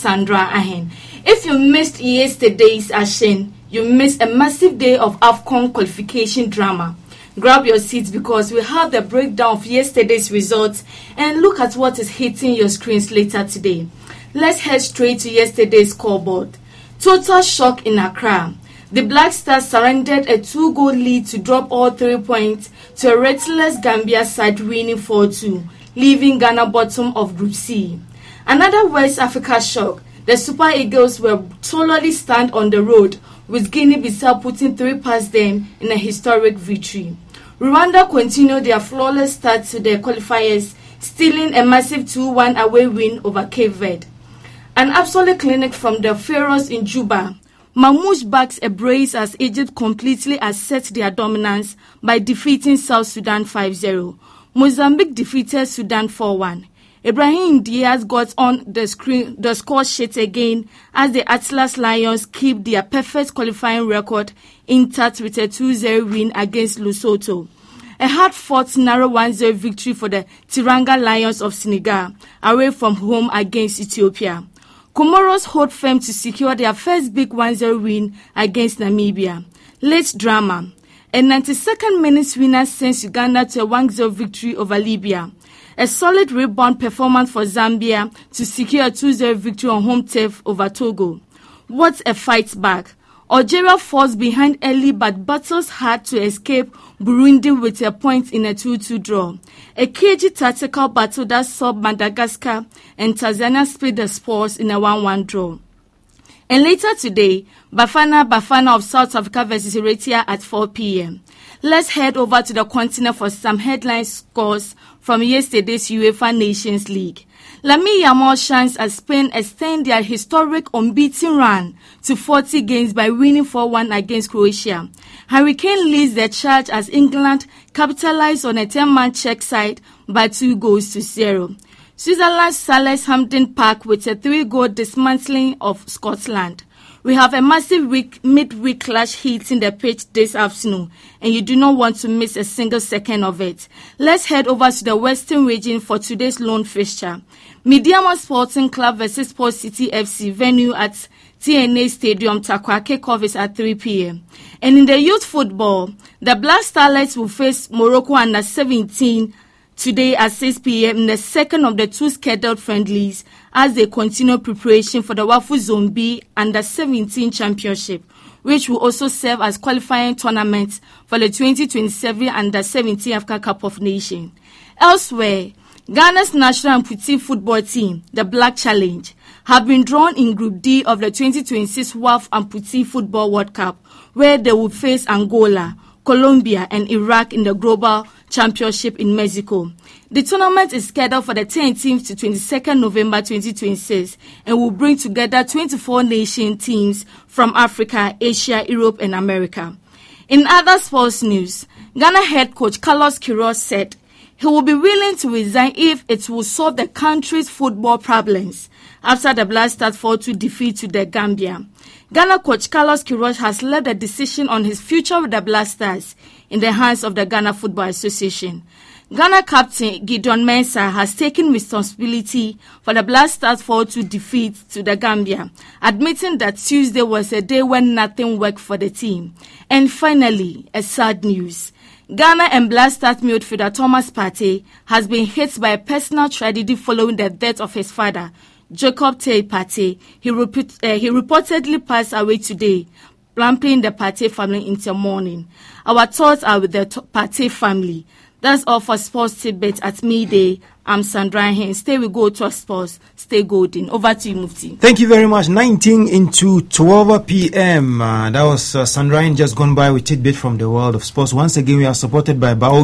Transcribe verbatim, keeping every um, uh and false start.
Sandra Ahen. If you missed yesterday's action, you missed a massive day of AFCON qualification drama. Grab your seats because we have the breakdown of yesterday's results and look at what is hitting your screens later today. Let's head straight to yesterday's scoreboard. Total shock in Accra. The Black Stars surrendered a two-goal lead to drop all three points to a restless Gambia side winning four two, leaving Ghana bottom of Group C. Another West Africa shock. The Super Eagles were totally stunned on the road, with Guinea-Bissau putting three past them in a historic victory. Rwanda continued their flawless start to their qualifiers, stealing a massive two one away win over Cape Verde. An absolute clinic from the Pharaohs in Juba. Mamouche backs a brace as Egypt completely assert their dominance by defeating South Sudan five zero. Mozambique defeated Sudan four one. Ibrahim Diaz got on the screen, the score sheet again as the Atlas Lions keep their perfect qualifying record intact with a two zero win against Lesotho. A hard-fought narrow one zero victory for the Tiranga Lions of Senegal away from home against Ethiopia. Comoros hold firm to secure their first big one zero win against Namibia. Late drama. A ninety-second minute winner sends Uganda to a one zero victory over Libya. A solid rebound performance for Zambia to secure a two zero victory on home turf over Togo. What a fight back. Algeria falls behind early but battles hard to escape Burundi with a point in a two two draw. A cagey tactical battle that saw Madagascar and Tanzania split the spoils in a one one draw. And later today, Bafana Bafana of South Africa versus Eritrea at four p.m. Let's head over to the continent for some headline scores from yesterday's UEFA Nations League. Lamine Yamal shines as Spain extend their historic unbeaten run to forty games by winning four one against Croatia. Harry Kane leads the charge as England capitalized on a ten-man Czech side by two goals to zero. Switzerland's Salles Hampden Park with a three-goal dismantling of Scotland. We have a massive week, mid-week clash hitting the pitch this afternoon, and you do not want to miss a single second of it. Let's head over to the Western region for today's lone fixture. Midiama Sporting Club versus Port City F C venue at T N A Stadium, Takwa kickoff is at three p.m. And in the youth football, the Black Starlets will face Morocco under seventeen today at six p.m. in the second of the two scheduled friendlies as they continue preparation for the Wafu Zone B under seventeen championship, which will also serve as qualifying tournament for the twenty twenty-seven under seventeen Africa Cup of Nations. Elsewhere, Ghana's national amputee football team, the Black Challenge, have been drawn in Group D of the twenty twenty-six W A F Amputee Football World Cup, where they will face Angola, Colombia, and Iraq in the Global Championship in Mexico. The tournament is scheduled for the seventeenth to twenty-second November twenty twenty-six and will bring together twenty-four nation teams from Africa, Asia, Europe, and America. In other sports news, Ghana head coach Carlos Queiroz said he will be willing to resign if it will solve the country's football problems after the Black Stars four two defeat to the Gambia. Ghana coach Carlos Queiroz has left the decision on his future with the Black Stars in the hands of the Ghana Football Association. Ghana captain Gideon Mensah has taken responsibility for the Black Stars four two defeat to the Gambia, admitting that Tuesday was a day when nothing worked for the team. And finally, a sad news. Ghana and Black Stars midfielder Thomas Partey has been hit by a personal tragedy following the death of his father, Jacob Tay Partey. He, repeat, uh, he reportedly passed away today, plunging the Partey family into mourning. Our thoughts are with the Partey family. That's all for Sports Tidbit at midday. I'm Sandra Hen. Stay with Go Talk Sports. Stay golden. Over to you, Mufti. Thank you very much. nineteen into twelve p.m. Uh, that was uh, Sandra Hen just gone by with Tidbit from the world of sports. Once again, we are supported by Bao